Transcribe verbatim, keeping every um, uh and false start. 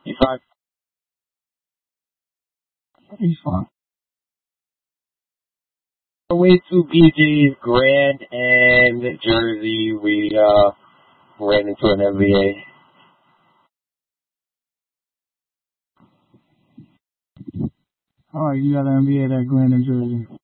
He's fine. He's fine. On the way to B J's Grand and Jersey, we uh, ran into an N B A. All right, you got an N B A that Grand in Jersey.